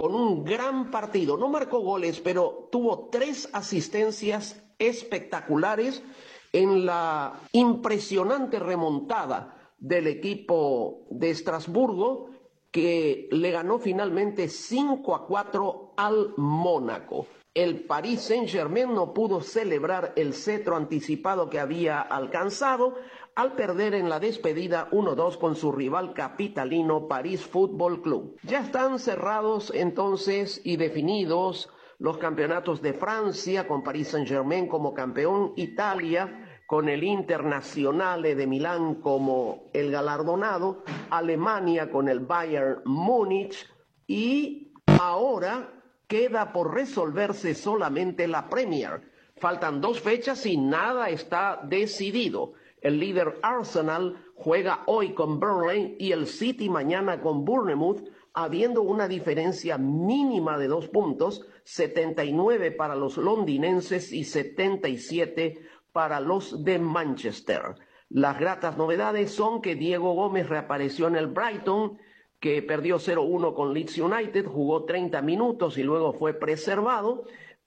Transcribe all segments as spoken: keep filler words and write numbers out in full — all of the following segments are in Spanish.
con un gran partido. No marcó goles, pero tuvo tres asistencias espectaculares en la impresionante remontada del equipo de Estrasburgo, que le ganó finalmente cinco a cuatro al Mónaco. El Paris Saint-Germain no pudo celebrar el cetro anticipado que había alcanzado al perder en la despedida uno dos con su rival capitalino París Fútbol Club. Ya están cerrados entonces y definidos los campeonatos de Francia, con Paris Saint-Germain como campeón, Italia con el Internazionale de Milán como el galardonado, Alemania con el Bayern Múnich, y ahora queda por resolverse solamente la Premier. Faltan dos fechas y nada está decidido. El líder Arsenal juega hoy con Burnley y el City mañana con Bournemouth, habiendo una diferencia mínima de dos puntos, setenta y nueve para los londinenses y setenta y siete para los de Manchester. Las gratas novedades son que Diego Gómez reapareció en el Brighton, que perdió cero uno con Leeds United, jugó treinta minutos y luego fue preservado,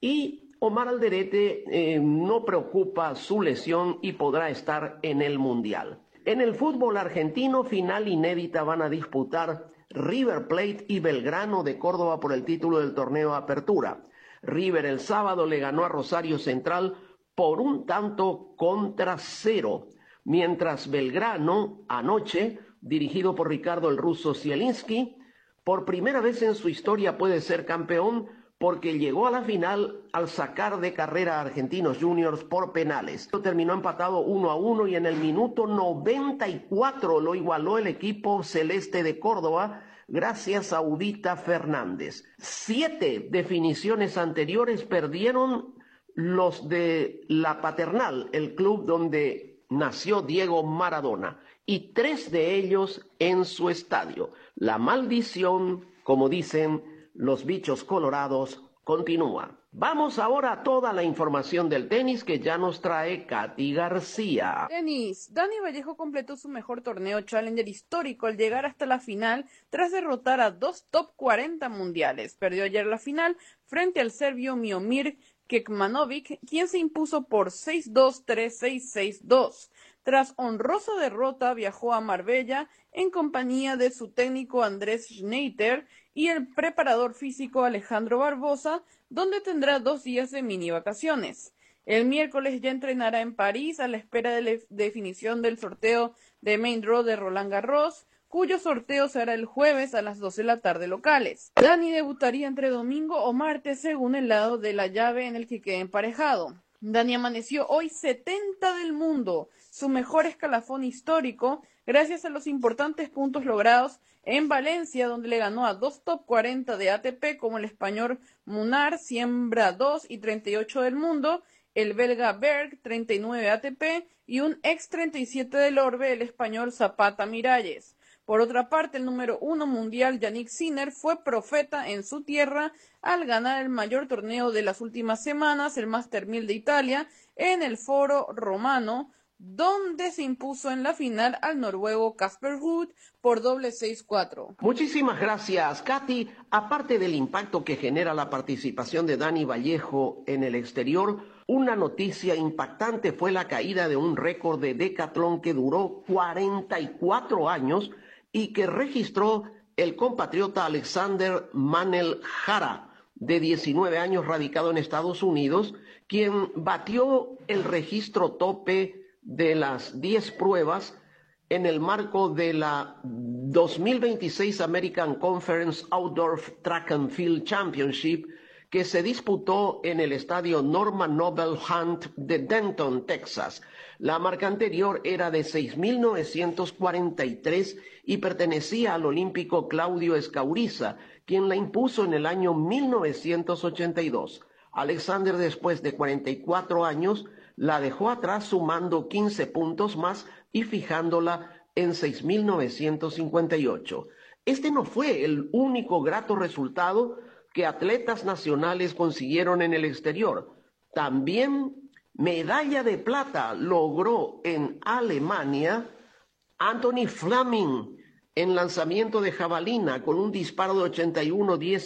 y Omar Alderete eh, no preocupa su lesión y podrá estar en el Mundial. En el fútbol argentino, final inédita van a disputar River Plate y Belgrano de Córdoba por el título del torneo Apertura. River el sábado le ganó a Rosario Central por un tanto contra cero, mientras Belgrano anoche, dirigido por Ricardo el Ruso Zielinski, por primera vez en su historia puede ser campeón porque llegó a la final al sacar de carrera a Argentinos Juniors por penales. Terminó empatado uno a uno y en el minuto noventa y cuatro lo igualó el equipo celeste de Córdoba gracias a Udita Fernández. Siete definiciones anteriores perdieron los de La Paternal, el club donde nació Diego Maradona, y tres de ellos en su estadio. La maldición, como dicen los bichos colorados, continúa. Vamos ahora a toda la información del tenis que ya nos trae Katy García. Tenis. Dani Vallejo completó su mejor torneo Challenger histórico al llegar hasta la final tras derrotar a dos top cuarenta mundiales. Perdió ayer la final frente al serbio Miomir Kekmanovic, quien se impuso por seis dos, tres seis, seis dos. Tras honrosa derrota, viajó a Marbella en compañía de su técnico Andrés Schneider y el preparador físico Alejandro Barbosa, donde tendrá dos días de mini vacaciones. El miércoles ya entrenará en París a la espera de la definición del sorteo de Main Draw de Roland Garros, cuyo sorteo será el jueves a las doce de la tarde locales. Dani debutaría entre domingo o martes según el lado de la llave en el que quede emparejado. Dani amaneció hoy setenta del mundo, su mejor escalafón histórico, gracias a los importantes puntos logrados en Valencia, donde le ganó a dos top cuarenta de A T P como el español Munar, siembra dos y treinta y ocho del mundo, el belga Berg, treinta y nueve A T P, y un ex treinta y siete del Orbe, el español Zapata Miralles. Por otra parte, el número uno mundial Yannick Sinner fue profeta en su tierra al ganar el mayor torneo de las últimas semanas, el Master mil de Italia, en el Foro Romano, donde se impuso en la final al noruego Casper Ruud por doble seis cuatro. Muchísimas gracias, Katy. Aparte del impacto que genera la participación de Dani Vallejo en el exterior, una noticia impactante fue la caída de un récord de decatlón que duró cuarenta y cuatro años y que registró el compatriota Alexander Manel Jara, de diecinueve años, radicado en Estados Unidos, quien batió el registro tope de las diez pruebas en el marco de la dos mil veintiséis American Conference Outdoor Track and Field Championship, que se disputó en el estadio Norman Nobel Hunt de Denton, Texas. La marca anterior era de seis mil novecientos cuarenta y tres y pertenecía al olímpico Claudio Escauriza, quien la impuso en el año mil novecientos ochenta y dos. Alexander, después de cuarenta y cuatro años, la dejó atrás sumando quince puntos más y fijándola en seis mil novecientos cincuenta y ocho. Este no fue el único grato resultado que atletas nacionales consiguieron en el exterior. También medalla de plata logró en Alemania Anthony Fleming en lanzamiento de jabalina con un disparo de ochenta y uno diez